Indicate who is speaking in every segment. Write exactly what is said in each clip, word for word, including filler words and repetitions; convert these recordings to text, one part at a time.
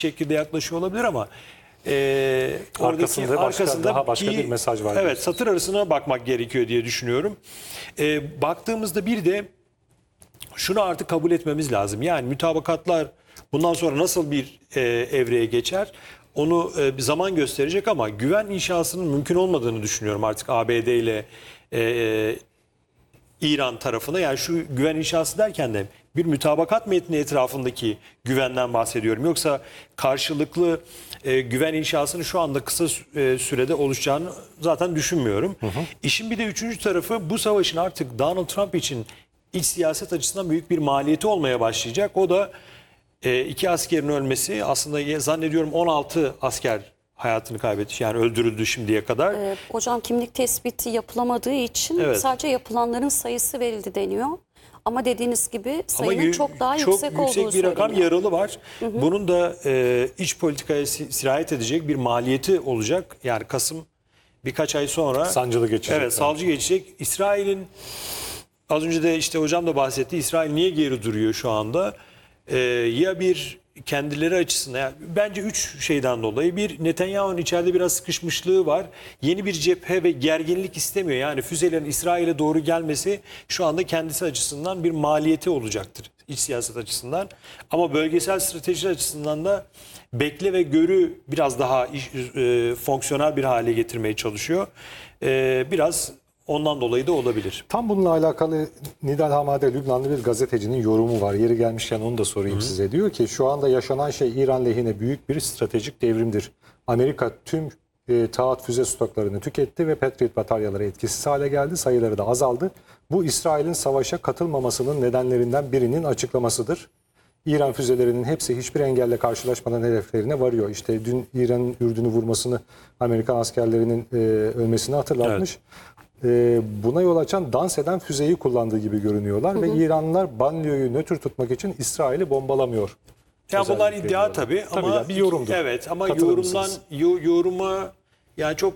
Speaker 1: şekilde yaklaşıyor olabilir ama e,
Speaker 2: arkasında, başka,
Speaker 1: arkasında
Speaker 2: daha başka bir mesaj var.
Speaker 1: Evet, satır arasına bakmak gerekiyor diye düşünüyorum. E, baktığımızda bir de şunu artık kabul etmemiz lazım. Yani mütabakatlar bundan sonra nasıl bir e, evreye geçer? Onu e, bir zaman gösterecek ama güven inşasının mümkün olmadığını düşünüyorum artık A B D ile e, İran tarafına. Yani şu güven inşası derken de bir mütabakat metni etrafındaki güvenden bahsediyorum. Yoksa karşılıklı e, güven inşasının şu anda kısa e, sürede oluşacağını zaten düşünmüyorum. Hı hı. İşin bir de üçüncü tarafı, bu savaşın artık Donald Trump için iç siyaset açısından büyük bir maliyeti olmaya başlayacak. O da e, iki askerin ölmesi. Aslında zannediyorum on altı asker hayatını kaybetti. Yani öldürüldü şimdiye kadar.
Speaker 3: Ee, hocam kimlik tespiti yapılamadığı için evet, sadece yapılanların sayısı verildi deniyor. Ama dediğiniz gibi sayının çok daha
Speaker 1: çok
Speaker 3: yüksek,
Speaker 1: yüksek
Speaker 3: olduğu
Speaker 1: bir rakam
Speaker 3: söyleniyor.
Speaker 1: yaralı var. Hı hı. Bunun da e, iç politikaya sirayet edecek bir maliyeti olacak. Yani Kasım birkaç ay sonra
Speaker 2: sancılı geçecek.
Speaker 1: Evet, sancı geçecek. İsrail'in, az önce de işte hocam da bahsetti, İsrail niye geri duruyor şu anda? Ee, ya bir kendileri açısından, yani bence üç şeyden dolayı. Bir, Netanyahu'nun içeride biraz sıkışmışlığı var. Yeni bir cephe ve gerginlik istemiyor. Yani füzelerin İsrail'e doğru gelmesi şu anda kendisi açısından bir maliyeti olacaktır. İç siyaset açısından. Ama bölgesel strateji açısından da bekle ve görü biraz daha iş, e, fonksiyonel bir hale getirmeye çalışıyor. E, biraz ondan dolayı da olabilir.
Speaker 2: Tam bununla alakalı Nidal Hamade, Lübnanlı bir gazetecinin yorumu var. Yeri gelmişken onu da sorayım Hı. size. Diyor ki şu anda yaşanan şey İran lehine büyük bir stratejik devrimdir. Amerika tüm e, taahhüt füze stoklarını tüketti ve Patriot bataryaları etkisiz hale geldi. Sayıları da azaldı. Bu İsrail'in savaşa katılmamasının nedenlerinden birinin açıklamasıdır. İran füzelerinin hepsi hiçbir engelle karşılaşmadan hedeflerine varıyor. İşte dün İran'ın Ürdün'ü vurmasını, Amerikan askerlerinin e, ölmesini hatırlatmış. Evet. Buna yol açan dans eden füzeyi kullandığı gibi görünüyorlar. Hı hı. Ve İranlılar banliyoyu nötr tutmak için İsrail'i bombalamıyor.
Speaker 1: Ya bunlar iddia tabii, tabii ama
Speaker 2: ya, bir yorumdur.
Speaker 1: Evet, ama yorumdan yoruma yani çok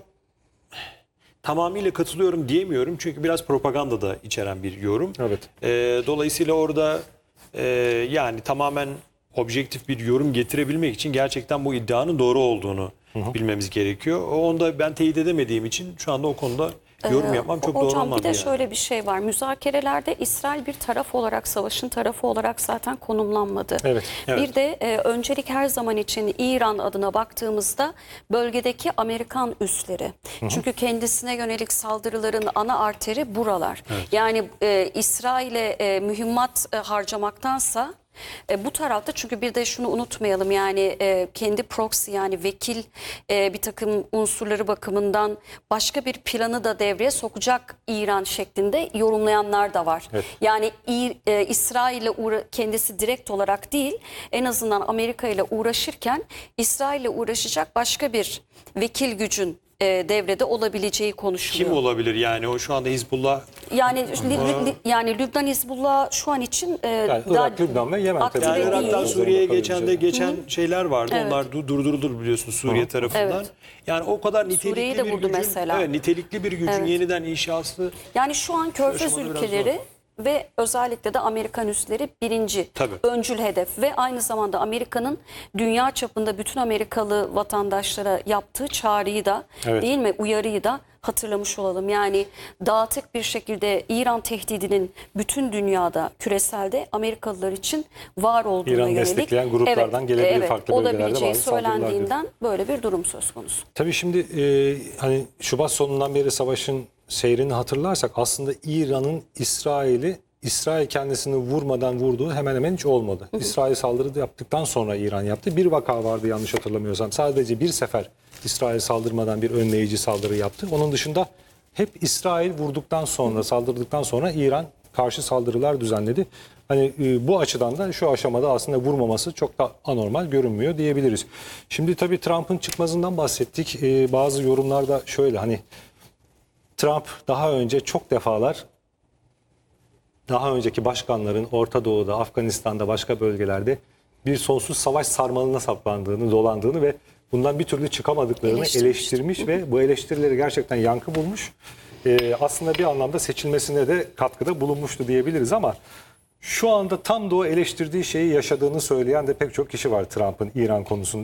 Speaker 1: tamamıyla katılıyorum diyemiyorum. Çünkü biraz propaganda da içeren bir yorum.
Speaker 2: Evet.
Speaker 1: E, dolayısıyla orada e, yani tamamen objektif bir yorum getirebilmek için gerçekten bu iddianın doğru olduğunu hı hı. bilmemiz gerekiyor. Onu da ben teyit edemediğim için şu anda o konuda yorum yapmam çok
Speaker 3: Hocam,
Speaker 1: doğru olmaz.
Speaker 3: Bir de
Speaker 1: yani.
Speaker 3: şöyle bir şey var. Müzakerelerde İsrail bir taraf olarak, savaşın tarafı olarak zaten konumlanmadı.
Speaker 2: Evet,
Speaker 3: evet. Bir de e, öncelik her zaman için İran adına baktığımızda bölgedeki Amerikan üsleri. Hı hı. Çünkü kendisine yönelik saldırıların ana arteri buralar. Evet. Yani e, İsrail'e e, mühimmat e, harcamaktansa E, bu tarafta, çünkü bir de şunu unutmayalım, yani e, kendi proxy, yani vekil e, bir takım unsurları bakımından başka bir planı da devreye sokacak İran şeklinde yorumlayanlar da var. Evet. Yani e, İsrail ile kendisi direkt olarak değil, en azından Amerika ile uğraşırken İsrail ile uğraşacak başka bir vekil gücün E, devrede olabileceği konuşuluyor.
Speaker 1: Kim olabilir yani? O şu anda Hizbullah.
Speaker 3: Yani li, li, yani Lübnan Hizbullah şu an için e,
Speaker 2: yani Irak, Lübnan ve Yemen tabii.
Speaker 1: Yani Irak'tan Suriye'ye geçen de geçen Hı. şeyler vardı.
Speaker 3: Evet.
Speaker 1: Onlar durdurulur biliyorsunuz Suriye Hı. tarafından. Evet. Yani o kadar nitelikli bir gücün,
Speaker 3: mesela.
Speaker 1: Evet, nitelikli bir gücün evet. yeniden inşası.
Speaker 3: Yani şu an Körfez ülkeleri ve özellikle de Amerikan üsleri birinci Tabii. öncül hedef ve aynı zamanda Amerika'nın dünya çapında bütün Amerikalı vatandaşlara yaptığı çağrıyı da evet. değil mi, uyarıyı da hatırlamış olalım. Yani dağıtık bir şekilde İran tehdidinin bütün dünyada, küreselde Amerikalılar için var olduğuna
Speaker 2: İran
Speaker 3: yönelik
Speaker 2: destekleyen gruplardan evet, gelebilir
Speaker 3: evet,
Speaker 2: farklı bölgelerde
Speaker 3: olabileceği
Speaker 2: bazı
Speaker 3: söylendiğinden böyle bir durum söz konusu.
Speaker 2: Tabii şimdi e, hani Şubat sonundan beri savaşın seyrini hatırlarsak aslında İran'ın İsrail'i İsrail kendisini vurmadan vurduğu hemen hemen hiç olmadı. Hı hı. İsrail saldırı yaptıktan sonra İran yaptı. Bir vaka vardı yanlış hatırlamıyorsam. Sadece bir sefer İsrail saldırmadan bir önleyici saldırı yaptı. Onun dışında hep İsrail vurduktan sonra, saldırdıktan sonra İran karşı saldırılar düzenledi. Hani e, bu açıdan da şu aşamada aslında vurmaması çok da anormal görünmüyor diyebiliriz. Şimdi tabii Trump'ın çıkmazından bahsettik. E, bazı yorumlarda şöyle, hani Trump daha önce çok defalar daha önceki başkanların Orta Doğu'da, Afganistan'da, başka bölgelerde bir sonsuz savaş sarmalına saplandığını, dolandığını ve bundan bir türlü çıkamadıklarını eleştirmiş ve bu eleştirileri gerçekten yankı bulmuş. Ee, aslında bir anlamda seçilmesine de katkıda bulunmuştu diyebiliriz ama şu anda tam da o eleştirdiği şeyi yaşadığını söyleyen de pek çok kişi var Trump'ın İran konusunda.